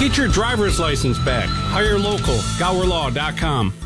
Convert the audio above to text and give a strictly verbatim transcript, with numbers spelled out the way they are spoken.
Get your driver's license back. Hire local. Gower Law dot com.